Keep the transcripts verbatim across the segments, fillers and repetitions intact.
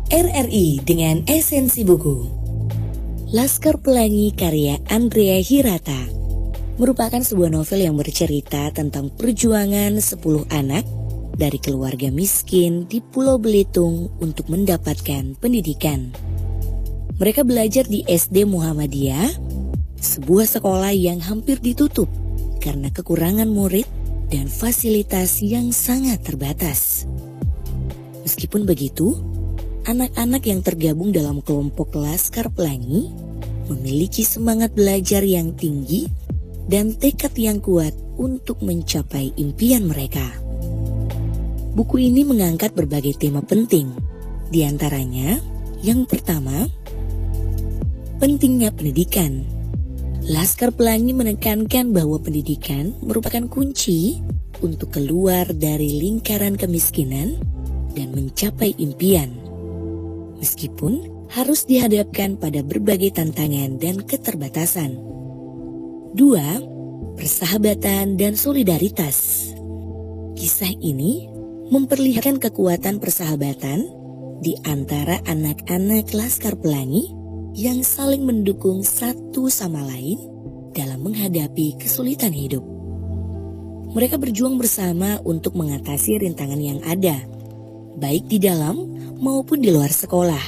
R R I dengan esensi buku. Laskar Pelangi karya Andrea Hirata merupakan sebuah novel yang bercerita tentang perjuangan sepuluh anak dari keluarga miskin di Pulau Belitung untuk mendapatkan pendidikan. Mereka belajar di S D Muhammadiyah, sebuah sekolah yang hampir ditutup karena kekurangan murid dan fasilitas yang sangat terbatas. Meskipun begitu, anak-anak yang tergabung dalam kelompok Laskar Pelangi memiliki semangat belajar yang tinggi dan tekad yang kuat untuk mencapai impian mereka. Buku ini mengangkat berbagai tema penting, di antaranya yang pertama, pentingnya pendidikan. Laskar Pelangi menekankan bahwa pendidikan merupakan kunci untuk keluar dari lingkaran kemiskinan dan mencapai impian. Meskipun harus dihadapkan pada berbagai tantangan dan keterbatasan. Dua, persahabatan dan solidaritas. Kisah ini memperlihatkan kekuatan persahabatan di antara anak-anak Laskar Pelangi yang saling mendukung satu sama lain dalam menghadapi kesulitan hidup. Mereka berjuang bersama untuk mengatasi rintangan yang ada, baik di dalam maupun di luar sekolah.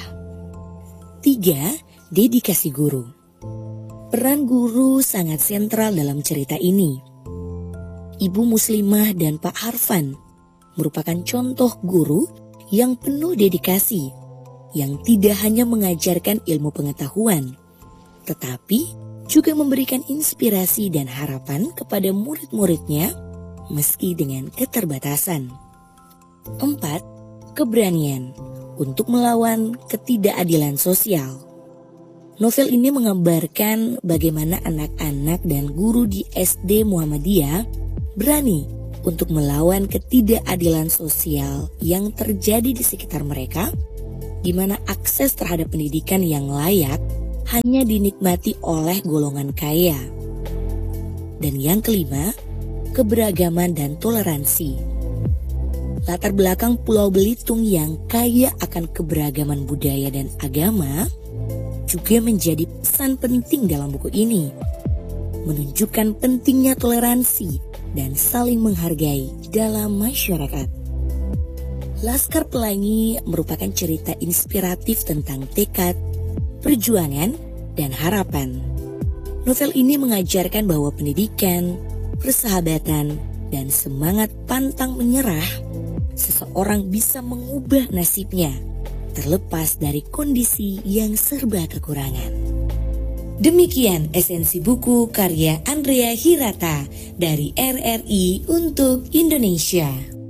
Tiga, dedikasi guru. Peran guru sangat sentral dalam cerita ini. Ibu Muslimah dan Pak Harfan merupakan contoh guru yang penuh dedikasi, yang tidak hanya mengajarkan ilmu pengetahuan, tetapi juga memberikan inspirasi dan harapan kepada murid-muridnya meski dengan keterbatasan. Empat, keberanian untuk melawan ketidakadilan sosial. Novel ini menggambarkan bagaimana anak-anak dan guru di S D Muhammadiyah berani untuk melawan ketidakadilan sosial yang terjadi di sekitar mereka, di mana akses terhadap pendidikan yang layak hanya dinikmati oleh golongan kaya. Dan yang kelima, keberagaman dan toleransi. Latar belakang Pulau Belitung yang kaya akan keberagaman budaya dan agama juga menjadi pesan penting dalam buku ini, menunjukkan pentingnya toleransi dan saling menghargai dalam masyarakat. Laskar Pelangi merupakan cerita inspiratif tentang tekad, perjuangan, dan harapan. Novel ini mengajarkan bahwa pendidikan, persahabatan, dan semangat pantang menyerah, seseorang bisa mengubah nasibnya terlepas dari kondisi yang serba kekurangan. Demikian esensi buku karya Andrea Hirata dari R R I untuk Indonesia.